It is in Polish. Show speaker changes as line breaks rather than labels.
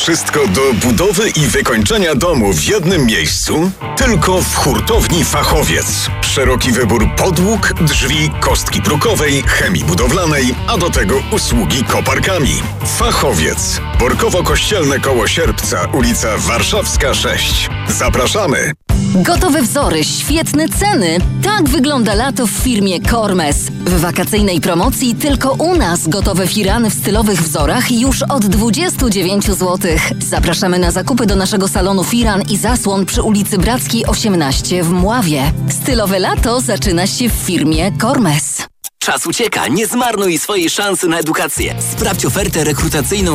Wszystko do budowy i wykończenia domu w jednym miejscu? Tylko w Hurtowni Fachowiec. Szeroki wybór podłóg, drzwi, kostki brukowej, chemii budowlanej, a do tego usługi koparkami. Fachowiec. Borkowo-Kościelne koło Sierpca, ulica Warszawska 6. Zapraszamy!
Gotowe wzory, świetne ceny. Tak wygląda lato w firmie Kormes. W wakacyjnej promocji tylko u nas gotowe firany w stylowych wzorach już od 29 zł. Zapraszamy na zakupy do naszego salonu firan i zasłon przy ulicy Brackiej 18 w Mławie. Stylowe lato zaczyna się w firmie Kormes.
Czas ucieka, nie zmarnuj swojej szansy na edukację. Sprawdź ofertę rekrutacyjną